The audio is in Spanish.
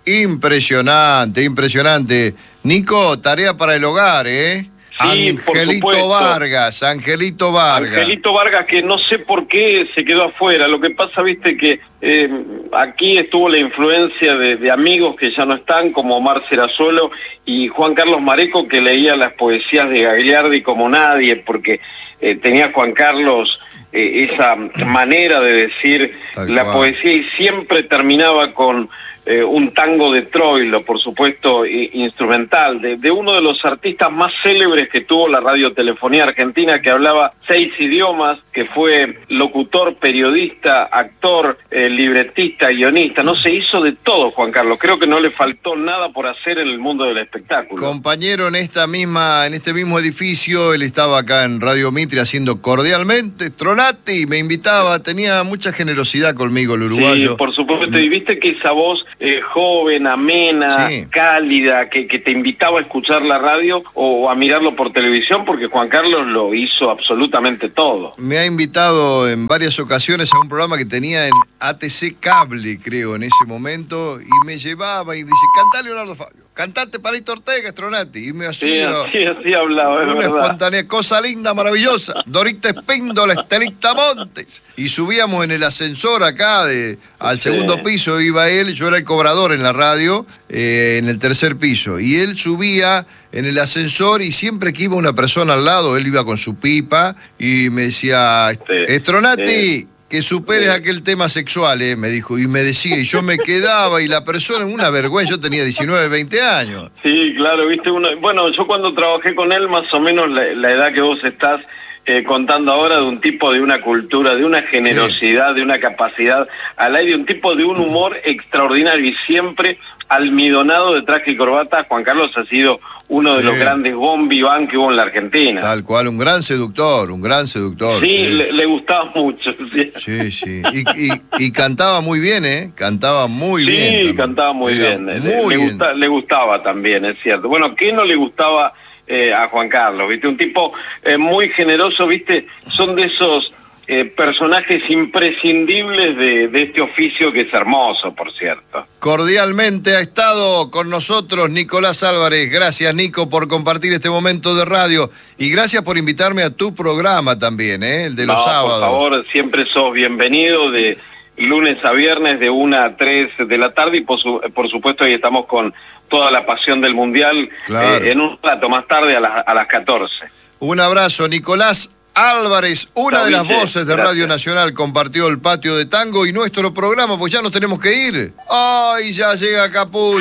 Impresionante, impresionante. Nico, tarea para el hogar, ¿eh? Sí, Angelito Vargas. Angelito Vargas, que no sé por qué se quedó afuera. Lo que pasa, viste, que aquí estuvo la influencia de amigos que ya no están, como Omar Serazuelo y Juan Carlos Mareco, que leía las poesías de Gagliardi como nadie, porque tenía Juan Carlos esa manera de decir la poesía y siempre terminaba con un tango de Troilo, por supuesto, instrumental, de uno de los artistas más célebres que tuvo la radiotelefonía argentina, que hablaba 6 idiomas, que fue locutor, periodista, actor, libretista, guionista. No se hizo de todo, Juan Carlos. Creo que no le faltó nada por hacer en el mundo del espectáculo. Compañero, en este mismo edificio, él estaba acá en Radio Mitre haciendo Cordialmente, Stronati, me invitaba, tenía mucha generosidad conmigo el uruguayo. Sí, por supuesto, y viste que esa voz joven, amena, sí, cálida, que te invitaba a escuchar la radio o a mirarlo por televisión, porque Juan Carlos lo hizo absolutamente todo. Me ha invitado en varias ocasiones a un programa que tenía en ATC Cable, creo, en ese momento, y me llevaba y dice, cantá Leonardo Fabio, cantate Palito Ortega, Stronati, y me hacía así hablaba, una espontánea cosa linda, maravillosa, Dorita Espíndola, Estelita Montes, y subíamos en el ascensor acá al segundo piso, iba él, yo era el cobrador en la radio, en el tercer piso, y él subía en el ascensor y siempre que iba una persona al lado, él iba con su pipa y me decía, Stronati, que superes aquel tema sexual, me dijo, y me decía, y yo me quedaba, y la persona, una vergüenza, yo tenía 19, 20 años. Sí, claro, viste, bueno, yo cuando trabajé con él, más o menos la edad que vos estás contando ahora, de un tipo de una cultura, de una generosidad, sí, de una capacidad al aire, un tipo de un humor extraordinario, y siempre almidonado de traje y corbata. Juan Carlos ha sido uno de los grandes bombiván que hubo en la Argentina. Tal cual, un gran seductor. Sí, le gustaba mucho. Sí. Y cantaba muy bien, Cantaba muy bien. Sí, cantaba muy bien. Le gustaba también, es cierto. Bueno, ¿qué no le gustaba a Juan Carlos? ¿Viste? Un tipo muy generoso, ¿viste? Son de esos personajes imprescindibles de este oficio, que es hermoso, por cierto. Cordialmente ha estado con nosotros Nicolás Álvarez. Gracias, Nico, por compartir este momento de radio, y gracias por invitarme a tu programa también, el de los sábados. Por favor, siempre sos bienvenido, de lunes a viernes de 1 a 3 de la tarde, y por supuesto ahí estamos con toda la pasión del Mundial, claro, en un rato más tarde a las 14. Un abrazo, Nicolás Álvarez, una de las voces de Radio Nacional, compartió el patio de tango y nuestro programa, pues ya nos tenemos que ir. ¡Ay, ya llega Capullo!